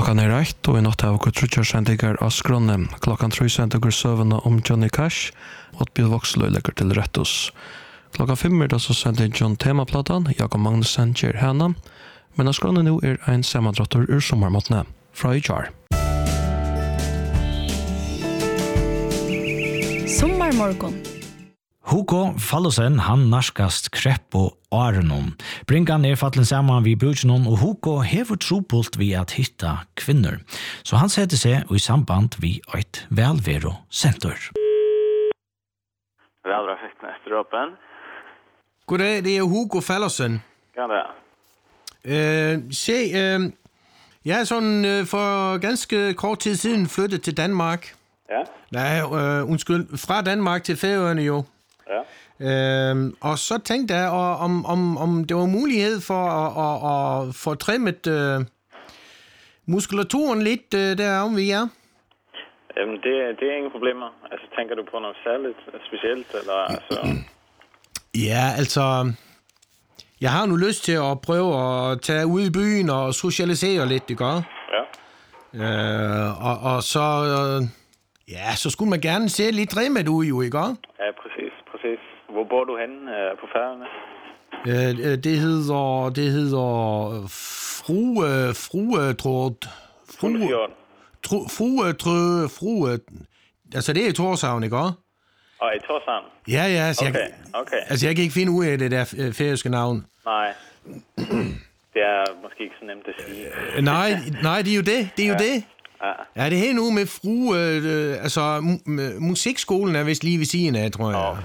Klokkan rett, og I natt har vi trutjarsendinger av skronne. Klokkan 3 sendinger søvende om Johnny Cash, og Bill Voxløy legger til rettus. Klokkan 5 da så sender John temaplatan, Jakob Magnussen kjer henne, men av skronne nå en sammandrattor ur sommermåttene fra HR. Sommarmorgon. Hugo Fallosen, han narskast krepp og Arenon. Bringan fattlen saman vid brudgenon, og Hugo hever trupult vi at hitta kvinner. Så han setter seg i samband vid et velvero senter. Välbra fitness-droppen. Goddag, det er Hugo Fallosen. Ja, det jeg er sådan for ganske kort tid siden flyttet til Danmark. Ja. Nej, undskyld, fra Danmark til Færøerne jo. Ja. Og så tænkte jeg, om det var mulighed for at få trimmet muskulaturen lidt derom vi er. Jamen, det er ingen problemer. Altså, tænker du på noget særligt, specielt, eller altså... Ja, altså... Jeg har nu lyst til at prøve at tage ud i byen og socialisere lidt, det gør. Ja. Og så... ja, så skulle man gerne se lidt trimmet ud, jo, ikke? Ja, præcis. Hvor bor du henne på Færøerne? Det hedder altså det er i Tórshavn, ikke? Og i Tórshavn? Ja, altså okay. Altså jeg kan ikke finde ud af det der færøske navn. Nej. Det er måske ikke så nemt at sige. Nej, det er jo det. Det er jo det. Ja. Ja, det er nu med musikskolen er vist lige ved siden af, tror jeg.